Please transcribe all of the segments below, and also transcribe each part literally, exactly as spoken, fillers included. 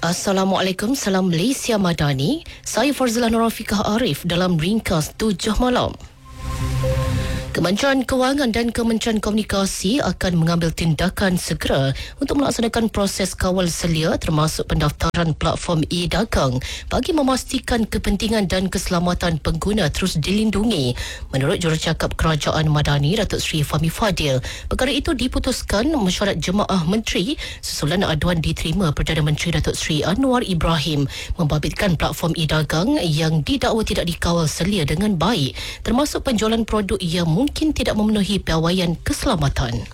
Assalamualaikum, salam Malaysia Madani. Saya Farzila Nurafiqah Arif dalam ringkas tujuh malam. Kementerian Kewangan dan Kementerian Komunikasi akan mengambil tindakan segera untuk melaksanakan proses kawal selia termasuk pendaftaran platform e-dagang bagi memastikan kepentingan dan keselamatan pengguna terus dilindungi. Menurut Jurucakap Kerajaan Madani, Datuk Seri Fahmi Fadil, perkara itu diputuskan mesyuarat Jemaah Menteri susulan aduan diterima Perdana Menteri Datuk Seri Anwar Ibrahim membabitkan platform e-dagang yang didakwa tidak dikawal selia dengan baik, termasuk penjualan produk yang mungkin tidak memenuhi piawaian keselamatan.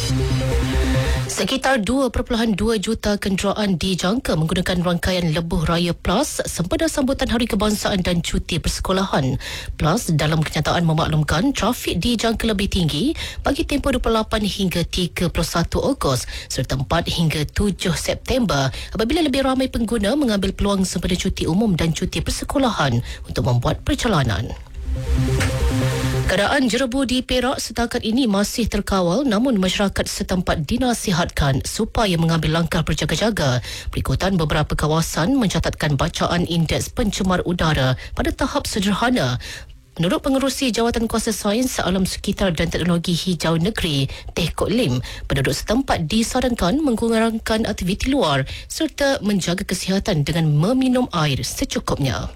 Sekitar dua perpuluhan dua juta kenderaan dijangka menggunakan rangkaian Lebuh Raya Plus sempena sambutan Hari Kebangsaan dan cuti persekolahan. Plus dalam kenyataan memaklumkan trafik dijangka lebih tinggi bagi tempoh dua puluh lapan hingga tiga puluh satu Ogos serta empat hingga tujuh September apabila lebih ramai pengguna mengambil peluang sempena cuti umum dan cuti persekolahan untuk membuat perjalanan. Keadaan jerebu di Perak setakat ini masih terkawal, namun masyarakat setempat dinasihatkan supaya mengambil langkah berjaga-jaga berikutan beberapa kawasan mencatatkan bacaan indeks pencemar udara pada tahap sederhana. Menurut Pengerusi Jawatan Kuasa Sains Alam Sekitar dan Teknologi Hijau Negeri, Teh Kok Lim, penduduk setempat disarankan mengurangkan aktiviti luar serta menjaga kesihatan dengan meminum air secukupnya.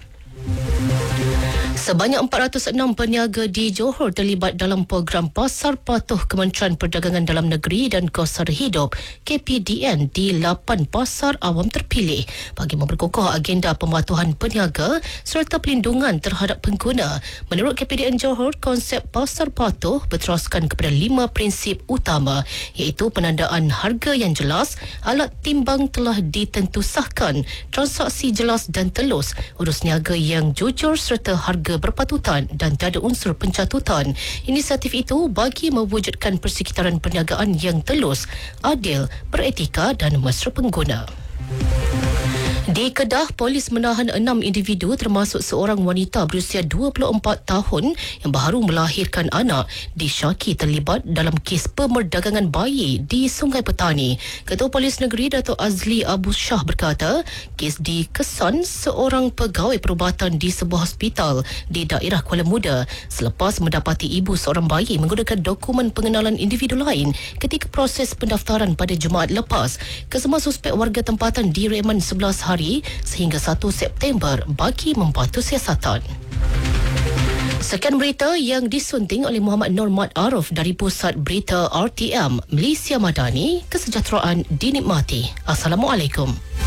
Sebanyak empat ratus enam peniaga di Johor terlibat dalam program Pasar Patuh Kementerian Perdagangan Dalam Negeri dan Kos Sara Hidup K P D N di lapan pasar awam terpilih bagi memperkokoh agenda pematuhan peniaga serta pelindungan terhadap pengguna. Menurut K P D N Johor, konsep Pasar Patuh berteraskan kepada lima prinsip utama iaitu penandaan harga yang jelas, alat timbang telah ditentusahkan, transaksi jelas dan telus, urus niaga yang jujur serta harga berpatutan dan tiada unsur pencatutan. Inisiatif itu bagi mewujudkan persekitaran perniagaan yang telus, adil, beretika dan mesra pengguna. Di Kedah, polis menahan enam individu termasuk seorang wanita berusia dua puluh empat tahun yang baru melahirkan anak disyaki terlibat dalam kes pemerdagangan bayi di Sungai Petani. Ketua Polis Negeri Datuk Azli Abu Shah berkata, kes dikesan seorang pegawai perubatan di sebuah hospital di daerah Kuala Muda selepas mendapati ibu seorang bayi menggunakan dokumen pengenalan individu lain ketika proses pendaftaran pada Jumaat lepas. Kesemua suspek warga tempatan direman sebelas hari sehingga satu September bagi membantu siasatan. Sekian berita yang disunting oleh Muhammad Nur Mat Arif dari Pusat Berita R T M Malaysia Madani. Kesejahteraan dinikmati. Assalamualaikum.